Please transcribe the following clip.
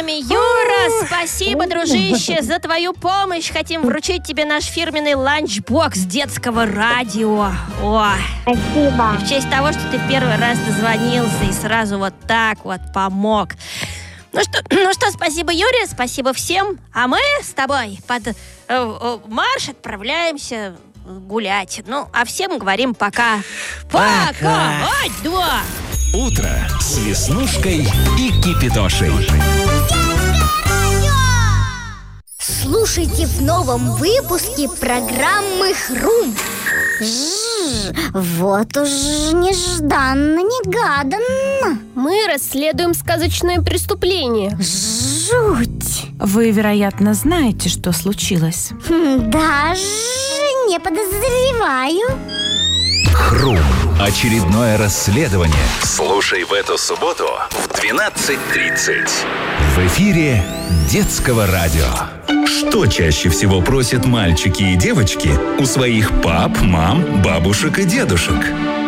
вами, Юра! Спасибо, дружище, за твою помощь. Хотим вручить тебе наш фирменный ланчбокс детского радио. Спасибо. В честь того, что ты первый раз дозвонился и сразу вот так вот помог. Ну что, спасибо, Юре, спасибо всем. А мы с тобой под марш отправляемся гулять. Ну, а всем говорим пока. Пока! Ай, два! Утро с Веснушкой и Кипидошей. Слушайте в новом выпуске программы «Хрум». Вот уж нежданно-негаданно. Мы расследуем сказочное преступление. Жуть. Вы, вероятно, знаете, что случилось. Даже не подозреваю. Хрум. Очередное расследование. Слушай в эту субботу в 12:30. В эфире детского радио. Что чаще всего просят мальчики и девочки у своих пап, мам, бабушек и дедушек?